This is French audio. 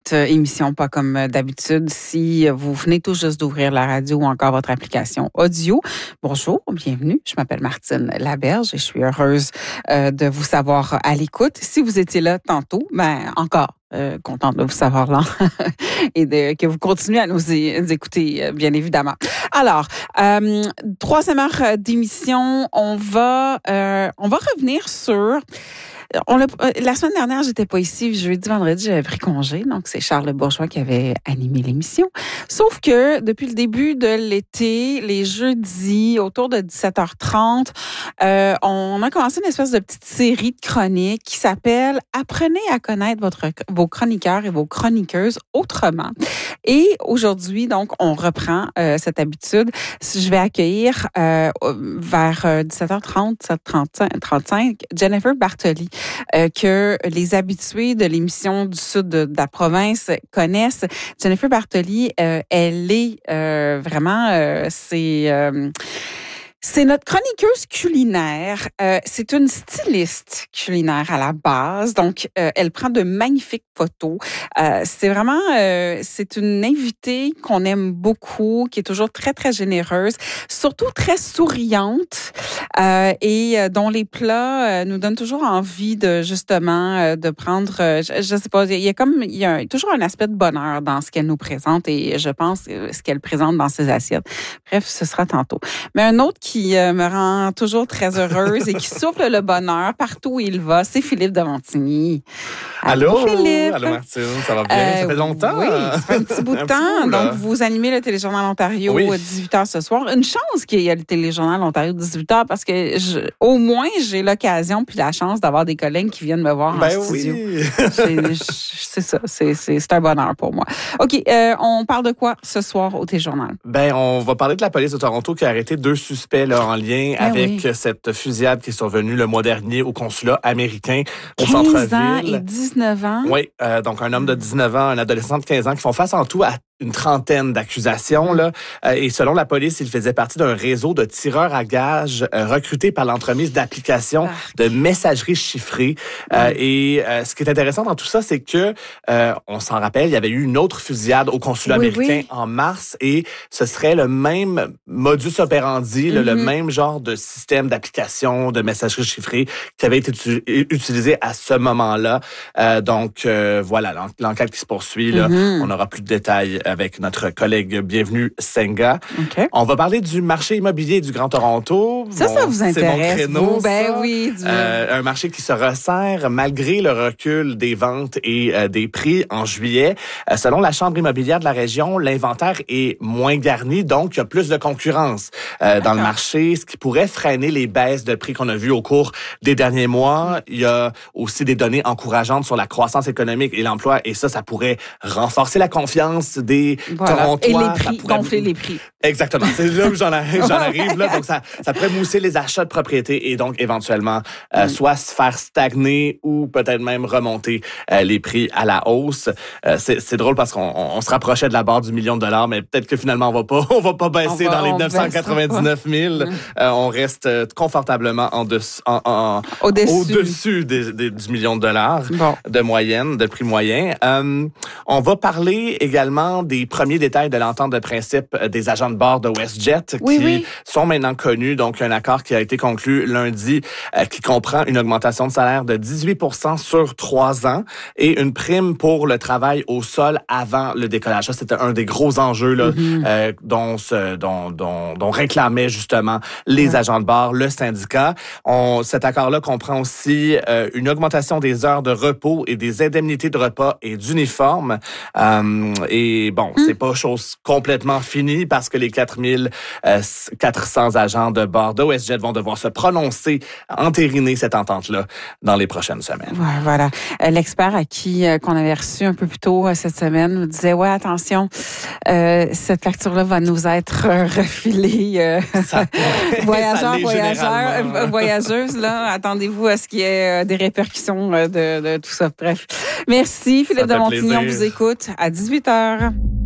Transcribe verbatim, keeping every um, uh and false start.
cette émission pas comme d'habitude. Si vous venez tout juste d'ouvrir la radio ou encore votre application audio, bonjour, bienvenue. Je m'appelle Martine Laberge et je suis heureuse euh, de vous savoir à l'écoute. Si vous étiez là tantôt, ben encore. Euh, contente de vous savoir là et de, que vous continuez à nous, é- nous écouter, euh, bien évidemment. Alors, euh, troisième heure d'émission, on va euh, on va revenir sur... On l'a, la semaine dernière, j'étais pas ici. Jeudi, vendredi, j'avais pris congé. Donc, c'est Charles Bourgeois qui avait animé l'émission. Sauf que, depuis le début de l'été, les jeudis, autour de dix-sept heures trente, euh, on a commencé une espèce de petite série de chroniques qui s'appelle « Apprenez à connaître votre, vos chroniqueurs et vos chroniqueuses autrement ». Et aujourd'hui, donc, on reprend euh, cette habitude. Je vais accueillir euh, vers dix-sept heures trente, dix-sept heures trente-cinq, Jennifer Bartoli, euh, que les habitués de l'émission du sud de, de la province connaissent. Jennifer Bartoli, euh, elle est euh, vraiment, euh, c'est... Euh, C'est notre chroniqueuse culinaire. Euh, c'est une styliste culinaire à la base. Donc, euh, elle prend de magnifiques photos. Euh, c'est vraiment, euh, c'est une invitée qu'on aime beaucoup, qui est toujours très, très généreuse, surtout très souriante euh, et euh, dont les plats euh, nous donnent toujours envie de, justement, euh, de prendre, euh, je, je sais pas, il y a comme, il y a toujours un aspect de bonheur dans ce qu'elle nous présente et je pense euh, ce qu'elle présente dans ses assiettes. Bref, ce sera tantôt. Mais un autre qui euh, me rend toujours très heureuse et qui souffle le bonheur partout où il va, c'est Philippe de Montigny. Allô, Philippe. Allô Martine, ça va bien? Euh, ça fait longtemps? Oui, ça fait un petit bout de temps. Bout, Donc, vous animez le Téléjournal Ontario oui. à dix-huit heures ce soir. Une chance qu'il y ait le Téléjournal Ontario à dixhuit heures parce que je, au moins, j'ai l'occasion puis la chance d'avoir des collègues qui viennent me voir ben en studio. Oui. c'est, c'est ça, c'est, c'est, c'est un bonheur pour moi. OK, euh, on parle de quoi ce soir au Téléjournal? Ben, on va parler de la police de Toronto qui a arrêté deux suspects là, en lien ben avec oui. cette fusillade qui est survenue le mois dernier au consulat américain au quinze centre-ville. ans et dix-neuf ans. Oui, euh, donc un homme de dix-neuf ans, un adolescent de quinze ans qui font face en tout à une trentaine d'accusations. Là. Euh, et selon la police, il faisait partie d'un réseau de tireurs à gages euh, recrutés par l'entremise d'applications ah. de messagerie chiffrée. Euh, mm. Et euh, ce qui est intéressant dans tout ça, c'est que, euh, on s'en rappelle, il y avait eu une autre fusillade au consulat oui, américain oui. en mars et ce serait le même modus operandi, mm-hmm. là, le même genre de système d'application de messagerie chiffrée qui avait été tu- utilisé à ce moment-là. Euh, donc, euh, voilà, l'en- l'enquête qui se poursuit. Là, mm-hmm. On n'aura plus de détails avec notre collègue Bienvenue Senga. Okay. On va parler du marché immobilier du Grand Toronto. Ça, bon, ça vous intéresse, c'est mon créneau, vous? Ben ça. oui. Du... Euh, un marché qui se resserre malgré le recul des ventes et euh, des prix en juillet. Euh, selon la Chambre immobilière de la région, l'inventaire est moins garni, donc il y a plus de concurrence euh, dans le marché, ce qui pourrait freiner les baisses de prix qu'on a vues au cours des derniers mois. Il y a aussi des données encourageantes sur la croissance économique et l'emploi, et ça, ça pourrait renforcer la confiance des voilà. Torontois. Et les prix, pourrait... gonfler les prix. Exactement. C'est là où j'en arrive. J'en arrive là. Donc, ça, ça pourrait mousser les achats de propriété et donc, éventuellement, euh, mm. soit se faire stagner ou peut-être même remonter euh, les prix à la hausse. Euh, c'est, c'est drôle parce qu'on on, on se rapprochait de la barre du million de dollars, mais peut-être que finalement, on va pas, on va pas baisser va, dans les neuf cent quatre-vingt-dix-neuf mille. Mm. Euh, on reste confortablement en dessous, en, en, au-dessus, au-dessus des, des, du million de dollars bon. de moyenne, de prix moyen. Euh, on va parler également des premiers détails de l'entente de principe des agents de bord de WestJet oui, qui oui. sont maintenant connus. Donc, un accord qui a été conclu lundi euh, qui comprend une augmentation de salaire de dix-huit pour cent sur trois ans et une prime pour le travail au sol avant le décollage. Ça, c'était un des gros enjeux là, mm-hmm. euh, dont, ce, dont, dont, dont réclamaient justement les ouais. agents de bord, le syndicat. On, cet accord-là comprend aussi euh, une augmentation des heures de repos et des indemnités de repas et d'uniformes. Euh, et bon, mm. c'est pas chose complètement finie parce que les quatre mille quatre cents agents de bord de WestJet vont devoir se prononcer, entériner cette entente-là dans les prochaines semaines. Ouais, voilà. Euh, l'expert à qui euh, qu'on avait reçu un peu plus tôt euh, cette semaine nous disait, ouais, attention, euh, cette facture-là va nous être euh, refilée. Euh, ça, voyageurs, voyageurs, euh, voyageuses, là, attendez-vous à ce qu'il y ait euh, des répercussions euh, de, de tout ça. Bref. Merci, Philippe de Montigny, on vous écoute à dix-huit heures.